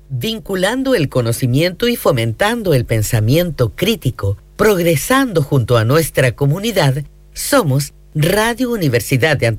vinculando el conocimiento y fomentando el pensamiento crítico, progresando junto a nuestra comunidad. Somos Radio Universidad de Antofagasta.